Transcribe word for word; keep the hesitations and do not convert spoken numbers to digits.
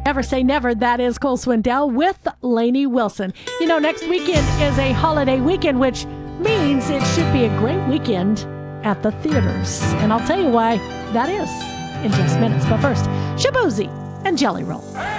Never Say Never. That is Cole Swindell with Lainey Wilson. You know, next weekend is a holiday weekend, which means it should be a great weekend at the theaters. And I'll tell you why that is in just minutes. But first, Shaboozey and Jelly Roll.